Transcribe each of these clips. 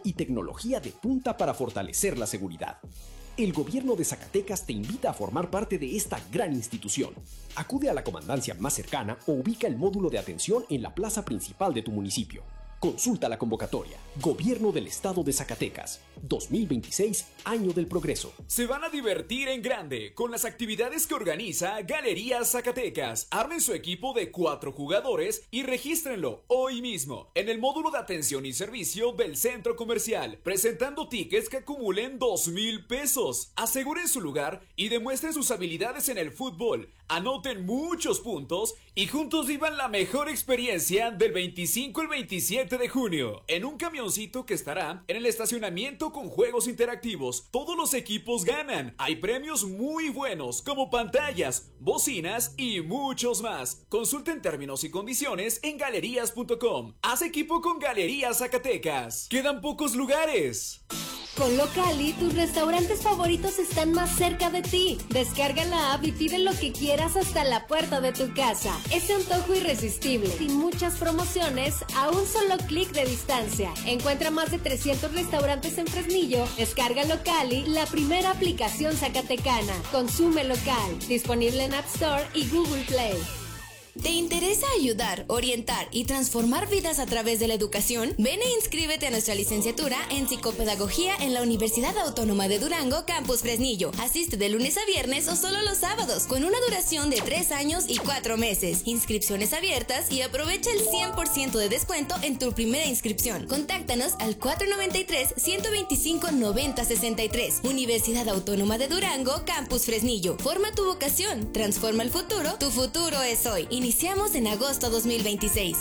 y tecnología de punta para fortalecer la seguridad. El gobierno de Zacatecas te invita a formar parte de esta gran institución. Acude a la comandancia más cercana o ubica el módulo de atención en la plaza principal de tu municipio. Consulta la convocatoria. Gobierno del Estado de Zacatecas. 2026, Año del Progreso. Se van a divertir en grande con las actividades que organiza Galerías Zacatecas. Armen su equipo de 4 jugadores y regístrenlo hoy mismo en el módulo de atención y servicio del centro comercial, presentando tickets que acumulen 2,000 pesos. Aseguren su lugar y demuestren sus habilidades en el fútbol. Anoten muchos puntos y juntos vivan la mejor experiencia del 25 al 27 de junio en un camioncito que estará en el estacionamiento con juegos interactivos. Todos los equipos ganan. Hay premios muy buenos como pantallas, bocinas y muchos más. Consulten términos y condiciones en galerías.com. Haz equipo con Galerías Zacatecas. Quedan pocos lugares. Con Locali, tus restaurantes favoritos están más cerca de ti. Descarga la app y pide lo que quieras hasta la puerta de tu casa. Ese antojo irresistible y muchas promociones a un solo clic de distancia. Encuentra más de 300 restaurantes en Fresnillo. Descarga Locali, la primera aplicación zacatecana. Consume local. Disponible en App Store y Google Play. ¿Te interesa ayudar, orientar y transformar vidas a través de la educación? Ven e inscríbete a nuestra licenciatura en Psicopedagogía en la Universidad Autónoma de Durango, Campus Fresnillo. Asiste de lunes a viernes o solo los sábados, con una duración de 3 años y 4 meses. Inscripciones abiertas y aprovecha el 100% de descuento en tu primera inscripción. Contáctanos al 493-125-9063. Universidad Autónoma de Durango, Campus Fresnillo. Forma tu vocación, transforma el futuro, tu futuro es hoy. Iniciamos en agosto 2026.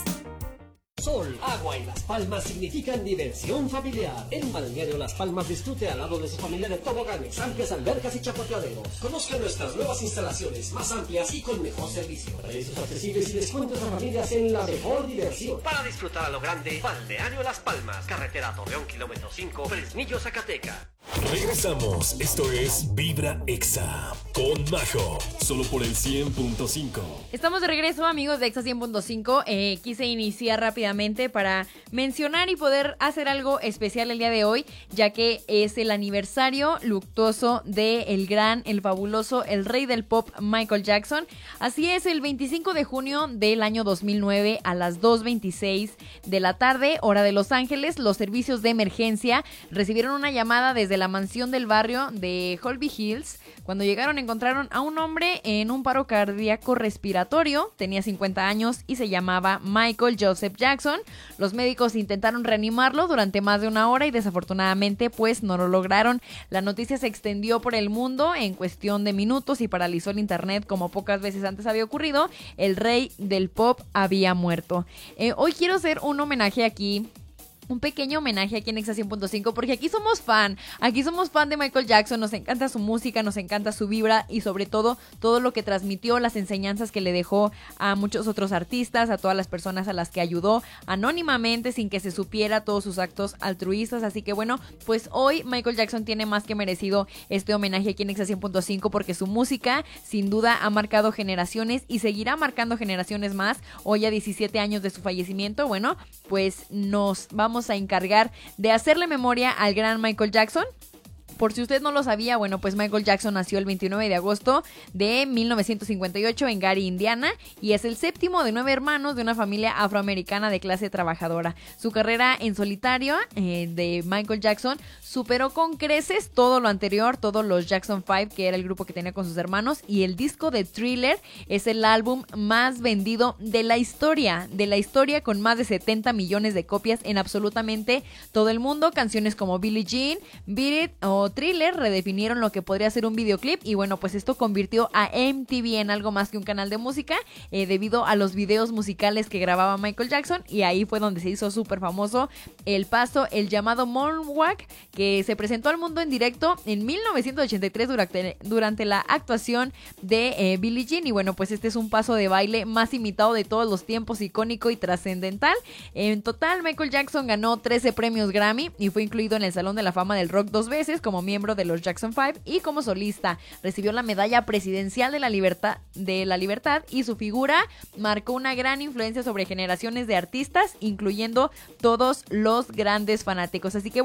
Sol, agua y Las Palmas significan diversión familiar. En Balneario Las Palmas disfrute al lado de su familia de toboganes, amplias albercas y chapoteaderos. Conozca nuestras nuevas instalaciones más amplias y con mejor servicio. Precios accesibles y descuentos a familias en la mejor diversión. Para disfrutar a lo grande, Balneario Las Palmas, carretera Torreón, kilómetro 5, Fresnillo, Zacatecas. Regresamos, esto es Vibra Exa con Majo, solo por el 100.5. Estamos de regreso, amigos de Exa 100.5. Quise iniciar rápidamente para mencionar y poder hacer algo especial el día de hoy, ya que es el aniversario luctuoso de el gran, el fabuloso, el rey del pop Michael Jackson. Así es, el 25 de junio del año 2009 a las 2:26 de la tarde, hora de Los Ángeles, los servicios de emergencia recibieron una llamada desde la mansión del barrio de Holby Hills. Cuando llegaron encontraron a un hombre en un paro cardíaco respiratorio, tenía 50 años y se llamaba Michael Joseph Jackson. Los médicos intentaron reanimarlo durante más de una hora y desafortunadamente pues no lo lograron. La noticia se extendió por el mundo en cuestión de minutos y paralizó el internet como pocas veces antes había ocurrido. El rey del pop había muerto. Hoy quiero hacer un homenaje aquí. Un pequeño homenaje aquí en Exa 100.5 porque aquí somos fan de Michael Jackson, nos encanta su música, nos encanta su vibra y sobre todo lo que transmitió, las enseñanzas que le dejó a muchos otros artistas, a todas las personas a las que ayudó anónimamente sin que se supiera, todos sus actos altruistas. Así que bueno, pues hoy Michael Jackson tiene más que merecido este homenaje aquí en Exa 100.5 porque su música sin duda ha marcado generaciones y seguirá marcando generaciones más. Hoy a 17 años de su fallecimiento, bueno, pues nos vamos a encargar de hacerle memoria al gran Michael Jackson. Por si usted no lo sabía, bueno, pues Michael Jackson nació el 29 de agosto de 1958 en Gary, Indiana, y es el séptimo de 9 hermanos de una familia afroamericana de clase trabajadora. Su carrera en solitario de Michael Jackson superó con creces todo lo anterior, todos los Jackson 5, que era el grupo que tenía con sus hermanos, y el disco de Thriller es el álbum más vendido de la historia con más de 70 millones de copias en absolutamente todo el mundo. Canciones como Billie Jean, Beat It o Thriller redefinieron lo que podría ser un videoclip y bueno, pues esto convirtió a MTV en algo más que un canal de música debido a los videos musicales que grababa Michael Jackson, y ahí fue donde se hizo súper famoso el paso, el llamado Moonwalk, que se presentó al mundo en directo en 1983 durante la actuación de Billie Jean. Y bueno, pues este es un paso de baile más imitado de todos los tiempos, icónico y trascendental. En total, Michael Jackson ganó 13 premios Grammy y fue incluido en el Salón de la Fama del Rock 2 veces como miembro de los Jackson 5 y como solista. Recibió la Medalla Presidencial de la Libertad y su figura marcó una gran influencia sobre generaciones de artistas, incluyendo todos los grandes fanáticos. Así que